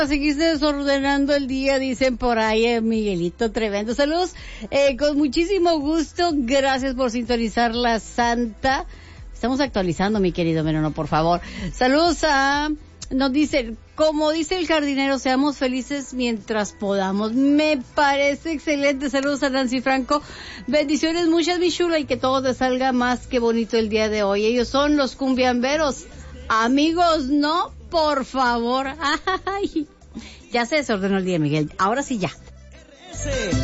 A seguirse desordenando el día, dicen por ahí, Miguelito, tremendo. Saludos, con muchísimo gusto, gracias por sintonizar la Santa. Estamos actualizando, mi querido Menino, por favor. Saludos nos dicen, como dice el jardinero, seamos felices mientras podamos. Me parece excelente. Saludos a Nancy Franco. Bendiciones muchas, mi chula, y que todo te salga más que bonito el día de hoy. Ellos son los cumbiamberos. Amigos, no, por favor. Ay, ya se desordenó el día, Miguel. Ahora sí ya.